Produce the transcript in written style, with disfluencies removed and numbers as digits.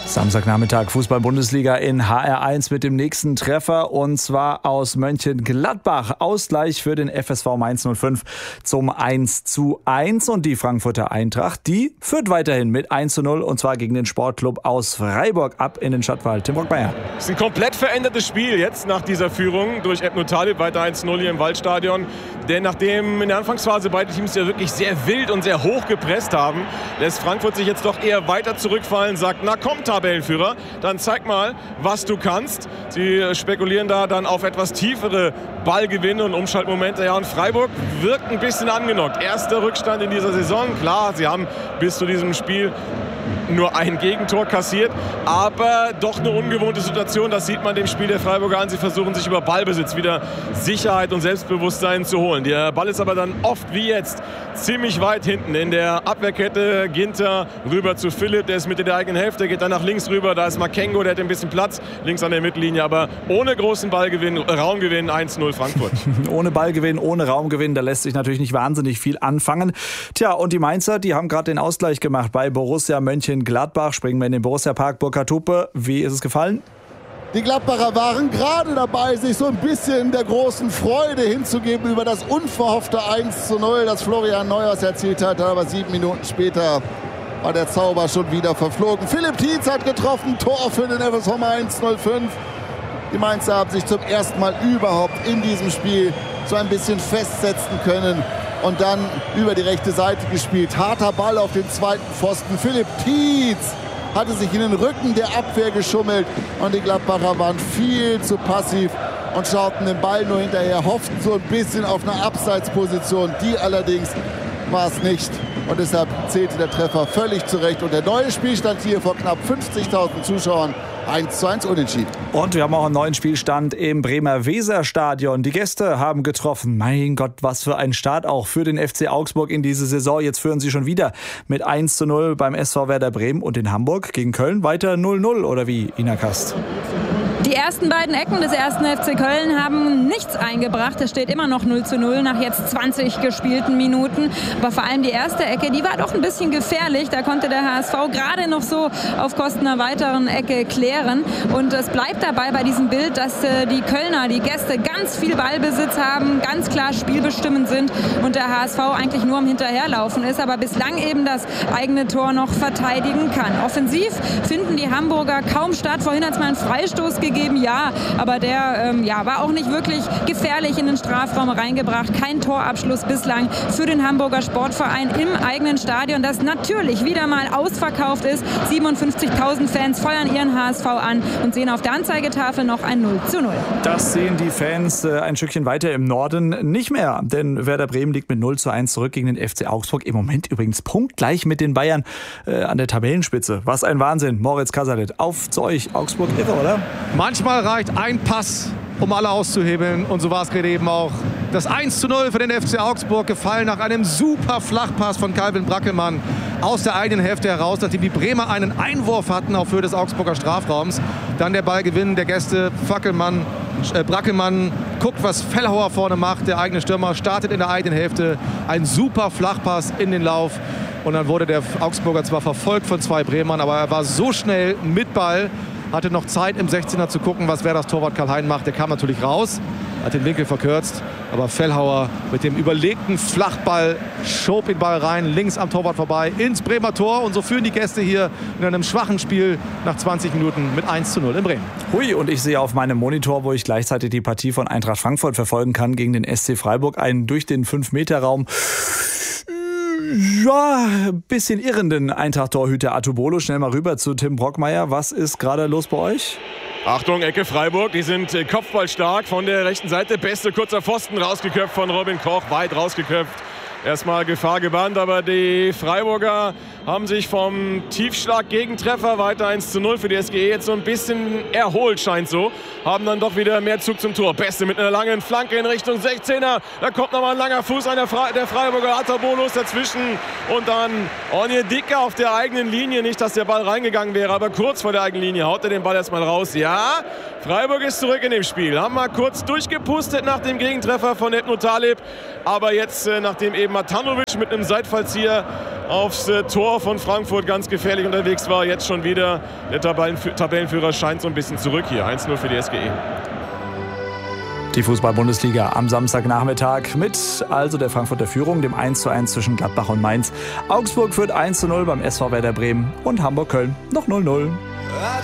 Samstagnachmittag Fußball-Bundesliga in HR1 mit dem nächsten Treffer und zwar aus Mönchengladbach. Ausgleich für den FSV Mainz 05 zum 1:1 und die Frankfurter Eintracht, die führt weiterhin mit 1:0 und zwar gegen den Sportclub aus Freiburg ab in den Stadtwald. Tim Brockmeier. Es ist ein komplett verändertes Spiel jetzt nach dieser Führung durch Ebno Talib, weiter 1:0 hier im Waldstadion. Denn nachdem in der Anfangsphase beide Teams ja wirklich sehr wild und sehr hoch gepresst haben, lässt Frankfurt sich jetzt doch eher weiter zurückfallen, sagt, na komm Tabellenführer, dann zeig mal, was du kannst. Sie spekulieren da dann auf etwas tiefere Ballgewinne und Umschaltmomente. Ja, und Freiburg wirkt ein bisschen angenockt. Erster Rückstand in dieser Saison. Klar, sie haben bis zu diesem Spiel nur ein Gegentor kassiert, aber doch eine ungewohnte Situation. Das sieht man dem Spiel der Freiburger an. Sie versuchen sich über Ballbesitz wieder Sicherheit und Selbstbewusstsein zu holen. Der Ball ist aber dann oft wie jetzt ziemlich weit hinten in der Abwehrkette. Ginter rüber zu Philipp, der ist Mitte der eigenen Hälfte, geht dann nach links rüber. Da ist Makengo, der hat ein bisschen Platz links an der Mittellinie, aber ohne großen Ballgewinn, Raumgewinn 1:0 Frankfurt. Ohne Ballgewinn, ohne Raumgewinn, da lässt sich natürlich nicht wahnsinnig viel anfangen. Tja, und die Mainzer, die haben gerade den Ausgleich gemacht bei Borussia Mönchengladbach. Springen wir in den Borussia-Park. Burkhard Hupe, wie ist es gefallen? Die Gladbacher waren gerade dabei, sich so ein bisschen der großen Freude hinzugeben über das unverhoffte 1:0, das Florian Neuhaus erzielt hat. Aber 7 Minuten später war der Zauber schon wieder verflogen. Philipp Tietz hat getroffen, Tor für den FSV Mainz 05. Die Mainzer haben sich zum ersten Mal überhaupt in diesem Spiel so ein bisschen festsetzen können und dann über die rechte Seite gespielt. Harter Ball auf den zweiten Pfosten. Philipp Tietz hatte sich in den Rücken der Abwehr geschummelt und die Gladbacher waren viel zu passiv und schauten den Ball nur hinterher, hofften so ein bisschen auf eine Abseitsposition. Die allerdings war es nicht und deshalb zählte der Treffer völlig zurecht. Und der neue Spielstand hier vor knapp 50.000 Zuschauern 1:1 unentschieden. Und wir haben auch einen neuen Spielstand im Bremer Weserstadion. Die Gäste haben getroffen. Mein Gott, was für ein Start auch für den FC Augsburg in diese Saison. Jetzt führen sie schon wieder mit 1:0 beim SV Werder Bremen und in Hamburg gegen Köln weiter 0:0 oder wie, Ina Kast? Die ersten beiden Ecken des 1. FC Köln haben nichts eingebracht. Es steht immer noch 0:0 nach jetzt 20 gespielten Minuten. Aber vor allem die erste Ecke, die war doch ein bisschen gefährlich. Da konnte der HSV gerade noch so auf Kosten einer weiteren Ecke klären. Und es bleibt dabei bei diesem Bild, dass die Kölner, die Gäste, ganz viel Ballbesitz haben, ganz klar spielbestimmend sind und der HSV eigentlich nur am Hinterherlaufen ist, aber bislang eben das eigene Tor noch verteidigen kann. Offensiv finden die Hamburger kaum statt. Vorhin hat es mal einen Freistoß gegeben, ja, aber der war auch nicht wirklich gefährlich in den Strafraum reingebracht. Kein Torabschluss bislang für den Hamburger Sportverein im eigenen Stadion, das natürlich wieder mal ausverkauft ist. 57.000 Fans feuern ihren HSV an und sehen auf der Anzeigetafel noch ein 0:0. Das sehen die Fans ein Stückchen weiter im Norden nicht mehr, denn Werder Bremen liegt mit 0:1 zurück gegen den FC Augsburg. Im Moment übrigens punktgleich mit den Bayern an der Tabellenspitze. Was ein Wahnsinn. Moritz Kasalet, auf zu euch. Augsburg irre, oder? Manchmal reicht ein Pass, um alle auszuhebeln. Und so war es gerade eben auch. Das 1:0 für den FC Augsburg gefallen nach einem super Flachpass von Calvin Brackelmann aus der eigenen Hälfte heraus, nachdem die Bremer einen Einwurf hatten auf Höhe des Augsburger Strafraums. Dann der Ballgewinn der Gäste. Brackelmann guckt, was Fellhauer vorne macht. Der eigene Stürmer startet in der eigenen Hälfte. Ein super Flachpass in den Lauf. Und dann wurde der Augsburger zwar verfolgt von 2 Bremern, aber er war so schnell mit Ball, hatte noch Zeit im 16er zu gucken, was das Torwart Karl-Hein macht. Der kam natürlich raus, hat den Winkel verkürzt, aber Fellhauer mit dem überlegten Flachball schob den Ball rein, links am Torwart vorbei, ins Bremer Tor. Und so führen die Gäste hier in einem schwachen Spiel nach 20 Minuten mit 1:0 in Bremen. Hui, und ich sehe auf meinem Monitor, wo ich gleichzeitig die Partie von Eintracht Frankfurt verfolgen kann, gegen den SC Freiburg, einen durch den 5-Meter-Raum ein bisschen irrenden Eintracht-Torhüter Atubolo. Schnell mal rüber zu Tim Brockmeier. Was ist gerade los bei euch? Achtung, Ecke Freiburg, die sind kopfballstark von der rechten Seite. Beste kurzer Pfosten rausgeköpft von Robin Koch, weit rausgeköpft. Erstmal Gefahr gebannt, aber die Freiburger haben sich vom Tiefschlag-Gegentreffer weiter 1:0 für die SGE jetzt so ein bisschen erholt, scheint so. Haben dann doch wieder mehr Zug zum Tor. Beste mit einer langen Flanke in Richtung 16er. Da kommt nochmal ein langer Fuß an der Freiburger. Atubolo ist dazwischen. Und dann Onyedika auf der eigenen Linie. Nicht, dass der Ball reingegangen wäre, aber kurz vor der eigenen Linie haut er den Ball erstmal raus. Ja, Freiburg ist zurück in dem Spiel. Haben mal kurz durchgepustet nach dem Gegentreffer von Ebno Talib. Aber jetzt, nachdem eben nachdem Matanovic mit einem Seitfallzieher aufs Tor von Frankfurt ganz gefährlich unterwegs war. Jetzt schon wieder der Tabellenführer scheint so ein bisschen zurück hier. 1-0 für die SGE. Die Fußball-Bundesliga am Samstagnachmittag mit also der Frankfurter Führung, dem 1:1 zwischen Gladbach und Mainz. Augsburg führt 1:0 beim SV Werder Bremen und Hamburg-Köln noch 0:0.